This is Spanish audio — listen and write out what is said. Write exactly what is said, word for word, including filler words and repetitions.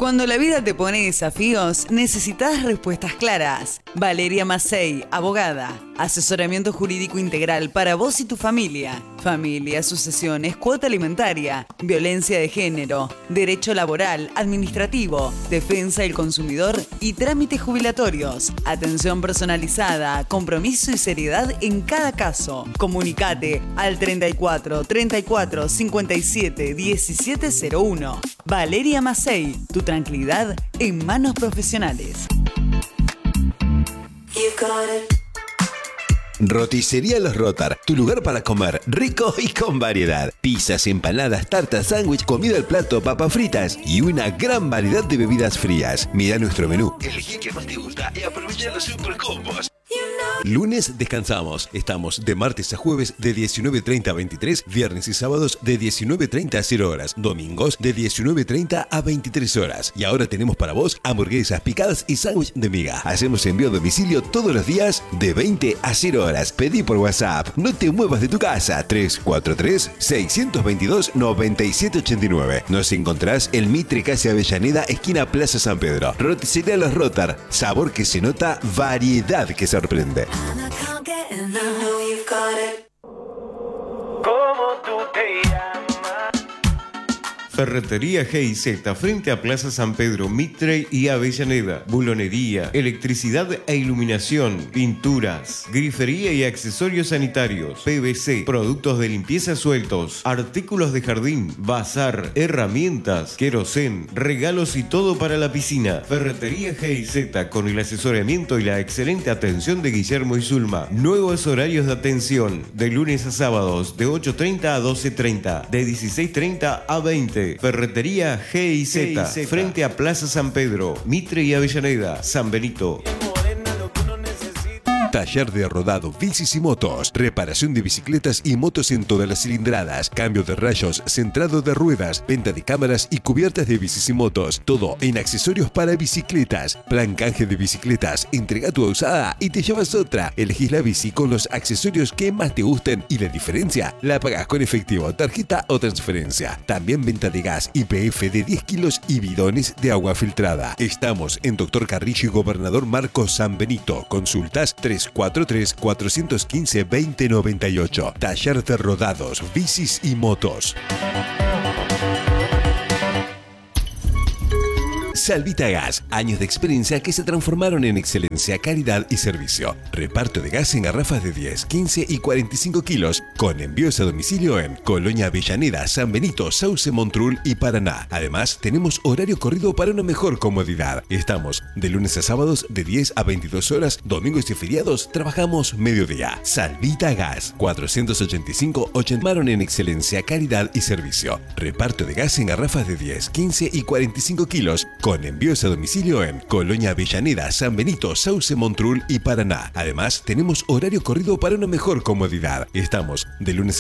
Cuando la vida te pone desafíos, necesitas respuestas claras. Valeria Mazzei, abogada. Asesoramiento jurídico integral para vos y tu familia. Familia, sucesiones, cuota alimentaria, violencia de género, derecho laboral, administrativo, defensa del consumidor y trámites jubilatorios. Atención personalizada, compromiso y seriedad en cada caso. Comunicate al treinta y cuatro, treinta y cuatro, cincuenta y siete, diecisiete cero uno. Valeria Mazzei, tu tranquilidad en manos profesionales. Roticería Los Rotar, tu lugar para comer rico y con variedad. Pizzas, empanadas, tartas, sándwich, comida al plato, papas fritas y una gran variedad de bebidas frías. Mira nuestro menú, elegí que más te gusta y aprovecha los super combos. Lunes descansamos. Estamos de martes a jueves de diecinueve treinta a veintitrés, viernes y sábados de diecinueve treinta a cero horas, domingos de diecinueve treinta a veintitrés horas. Y ahora tenemos para vos hamburguesas picadas y sándwich de miga. Hacemos envío a domicilio todos los días de veinte a cero horas. Pedí por WhatsApp. No te muevas de tu casa. tres cuatro tres, seis dos dos, nueve siete ocho nueve. Nos encontrás en Mitre, Casi Avellaneda, esquina Plaza San Pedro. Roticería Los Rotar. Sabor que se nota, variedad que sorprende. ¿Cómo tú te llamas? Ferretería G I Z frente a Plaza San Pedro, Mitre y Avellaneda. Bulonería, electricidad e iluminación, pinturas, grifería y accesorios sanitarios, P V C, productos de limpieza sueltos, artículos de jardín, bazar, herramientas, querosén, regalos y todo para la piscina. Ferretería G I Z con el asesoramiento y la excelente atención de Guillermo y Zulma. Nuevos horarios de atención de lunes a sábados de ocho treinta a doce treinta, de dieciséis treinta a veinte. Ferretería G I Z, frente a Plaza San Pedro, Mitre y Avellaneda, San Benito. Taller de rodado, bicis y motos, reparación de bicicletas y motos en todas las cilindradas, cambio de rayos, centrado de ruedas, venta de cámaras y cubiertas de bicis y motos, todo en accesorios para bicicletas. Plan canje de bicicletas, entrega tu usada y te llevas otra. Elegís la bici con los accesorios que más te gusten y la diferencia la pagás con efectivo, tarjeta o transferencia. También venta de gas y P F de diez kilos y bidones de agua filtrada. Estamos en Doctor Carrillo y Gobernador Marcos San Benito. Consultas tres cuatro tres, cuatro uno cinco, dos cero nueve ocho. Taller de rodados, bicis y motos. Salvita Gas, años de experiencia que se transformaron en excelencia, calidad y servicio. Reparto de gas en garrafas de diez, quince y cuarenta y cinco kilos, con envíos a domicilio en Colonia Avellaneda, San Benito, Sauce, Montrul y Paraná. Además, tenemos horario corrido para una mejor comodidad. Estamos de lunes a sábados de diez a veintidós horas, domingos y feriados trabajamos mediodía. Salvita Gas, cuatrocientos ochenta y cinco, ochenta en excelencia, calidad y servicio. Reparto de gas en garrafas de diez, quince y cuarenta y cinco kilos, con envíos a domicilio en Colonia Avellaneda, San Benito, Sauce, Montrul y Paraná. Además, tenemos horario corrido para una mejor comodidad. Estamos de lunes